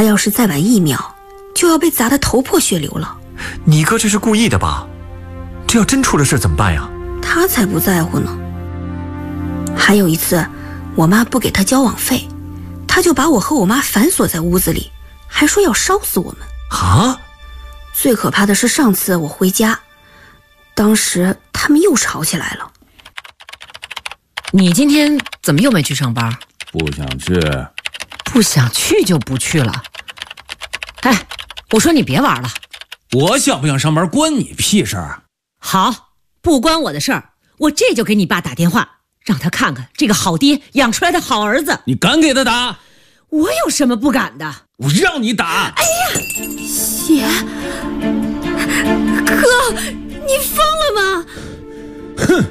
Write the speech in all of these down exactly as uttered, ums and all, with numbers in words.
他要是再晚一秒，就要被砸得头破血流了。 你哥这是故意的吧？这要真出了事怎么办呀？ 他才不在乎呢。还有一次，我妈不给他交网费，他就把我和我妈反锁在屋子里，还说要烧死我们。 啊！ 最可怕的是上次我回家，当时他们又吵起来了。 你今天怎么又没去上班？ 不想去。 不想去就不去了。哎，我说你别玩了。 我想不想上班关你屁事儿？ 好，不关我的事儿，我这就给你爸打电话，让他看看这个好爹养出来的好儿子。 你敢给他打？ 我有什么不敢的？ 我让你打！ 哎呀， 血！哥，你疯了吗？ 哼！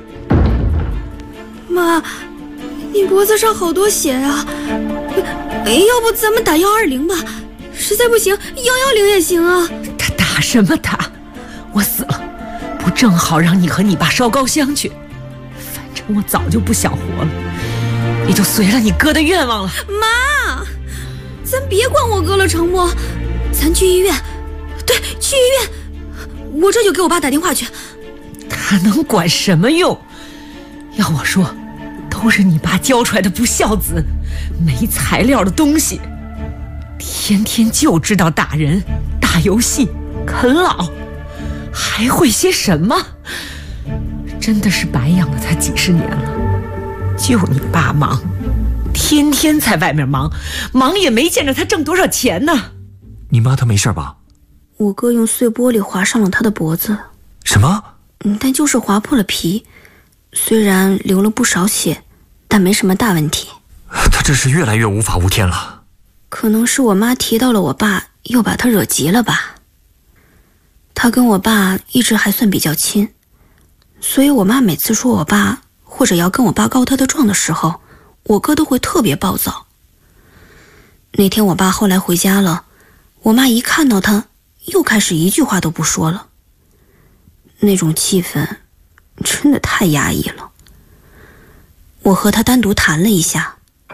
妈，你脖子上好多血啊！要不咱们打幺二零吧？实在不行，幺幺零也行啊。 他打什么打？我死了，不正好让你和你爸烧高香去？反正我早就不想活了，也就随了你哥的愿望了。 妈，咱别管我哥了成不？咱去医院。对，去医院。我这就给我爸打电话去。 他能管什么用？要我说，都是你爸教出来的不孝子，没材料的东西，天天就知道打人、打游戏、啃老，还会些什么？真的是白养了他几十年了。就你爸忙，天天在外面忙，忙也没见着他挣多少钱呢。 你妈她没事吧？ 我哥用碎玻璃划伤了他的脖子。 什么？ 嗯，但就是划破了皮，虽然流了不少血，但没什么大问题。 他这是越来越无法无天了。 可能是我妈提到了我爸，又把他惹急了吧。他跟我爸一直还算比较亲，所以我妈每次说我爸或者要跟我爸告他的状的时候，我哥都会特别暴躁。那天我爸后来回家了，我妈一看到他，又开始一句话都不说了。那种气氛真的太压抑了。我和他单独谈了一下，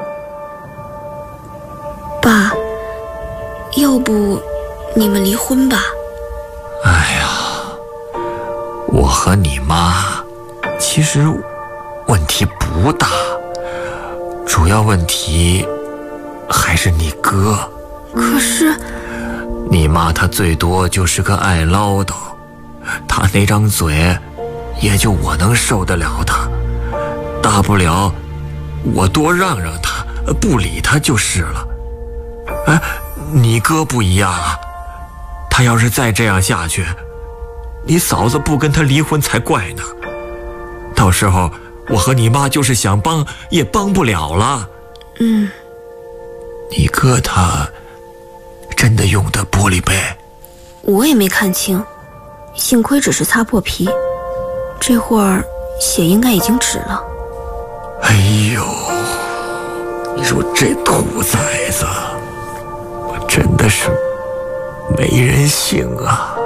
爸，要不你们离婚吧？ 哎呀，我和你妈其实问题不大，主要问题还是你哥。 可是你妈她最多就是个爱唠叨，她那张嘴也就我能受得了她，大不了我多让让她，不理她就是了。哎，你哥不一样啊，他要是再这样下去，你嫂子不跟他离婚才怪呢。到时候我和你妈就是想帮也帮不了了。 嗯， 你哥他真的用的玻璃杯？ 我也没看清，幸亏只是擦破皮，这会儿血应该已经止了。 哎呦，你说这兔崽子，我真的是没人性啊！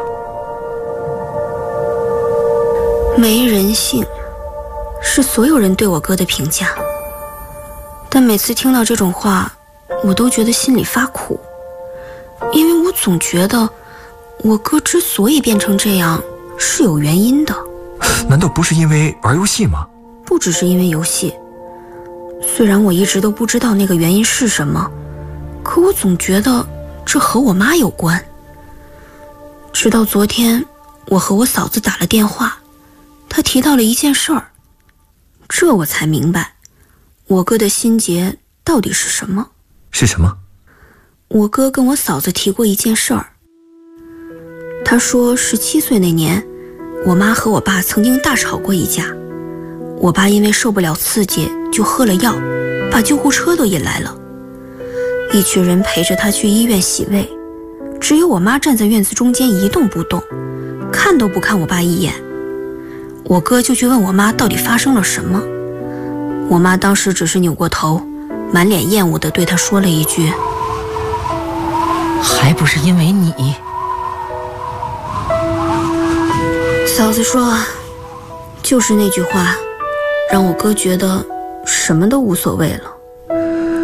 没人性，是所有人对我哥的评价。但每次听到这种话，我都觉得心里发苦，因为我总觉得我哥之所以变成这样是有原因的。 难道不是因为玩游戏吗？ 不只是因为游戏，虽然我一直都不知道那个原因是什么，可我总觉得这和我妈有关。直到昨天我和我嫂子打了电话，她提到了一件事儿，这我才明白我哥的心结到底是什么。 是什么？ 我哥跟我嫂子提过一件事儿。他说十七岁那年，我妈和我爸曾经大吵过一架，我爸因为受不了刺激就喝了药，把救护车都引来了。一群人陪着他去医院洗胃，只有我妈站在院子中间一动不动，看都不看我爸一眼。我哥就去问我妈到底发生了什么，我妈当时只是扭过头，满脸厌恶地对他说了一句： 还不是因为你。 嫂子说，就是那句话让我哥觉得什么都无所谓了。